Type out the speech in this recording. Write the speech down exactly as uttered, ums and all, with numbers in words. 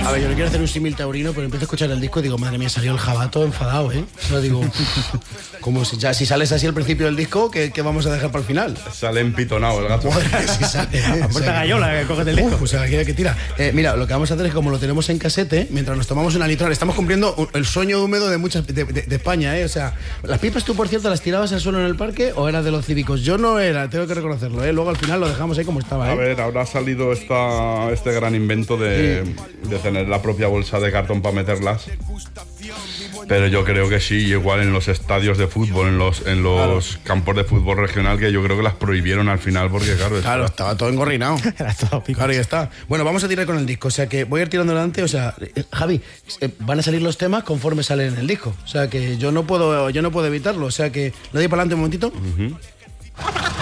A ver, yo no quiero hacer un símil taurino, pero empiezo a escuchar el disco y digo, madre mía, salió el jabato enfadado, ¿eh? O sea, digo, como si, ya, si sales así al principio del disco, ¿qué, qué vamos a dejar para el final? Sale empitonado el gato. Si sale, ¿eh? A puerta gallola, que cógete el disco. Uh, pues a la que tira. Eh, mira, lo que vamos a hacer es, como lo tenemos en casete, mientras nos tomamos una litral, estamos cumpliendo un- el sueño húmedo de muchas de, de- de España, ¿eh? O sea, las pipas tú, por cierto, las tirabas al suelo en el parque o eras de los cívicos. Yo no era, tengo que reconocerlo, ¿eh? Luego al final lo dejamos ahí como estaba, ¿eh? A ver, ahora ha salido esta, este gran invento de, de tener la propia bolsa de cartón para meterlas. Pero yo creo que sí, igual en los estadios de fútbol, en los, en los campos de fútbol regional, que yo creo que las prohibieron al final porque, claro, Claro, esto- estaba todo engorrinado. Era todo pipas. Claro, ya está. Bueno, vamos a tirar con el disco. O sea que voy a ir tirando adelante. O sea, eh, Javi, eh, van a salir los temas conforme salen en el disco. O sea que yo no puedo, yo no puedo evitarlo. O sea que le doy para adelante un momentito.